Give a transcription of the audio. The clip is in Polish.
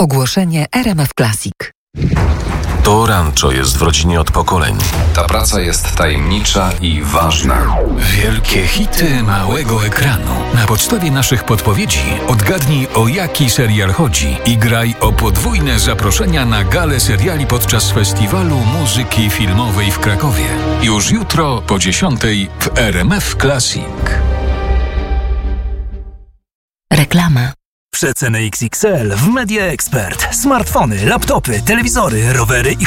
Ogłoszenie RMF Classic. To rancho jest w rodzinie od pokoleń. Ta praca jest tajemnicza i ważna. Wielkie hity małego ekranu. Na podstawie naszych podpowiedzi odgadnij, o jaki serial chodzi i graj o podwójne zaproszenia na galę seriali podczas Festiwalu Muzyki Filmowej w Krakowie. Już jutro po 10:00 w RMF Classic. Reklama. Przeceny XXL w Media Expert. Smartfony, laptopy, telewizory, rowery i